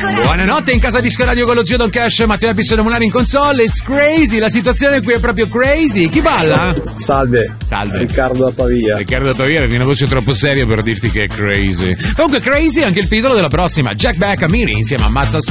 Buonanotte in casa Disco Radio con lo zio Don Cash, Matteo Episodio Molari in console. It's crazy, la situazione qui è proprio crazy. Chi balla? Salve. Riccardo da Pavia. Riccardo da Pavia, perché una voce troppo seria per dirti che è crazy. Comunque crazy è anche il titolo della prossima Jack Back a Miri insieme a Mazza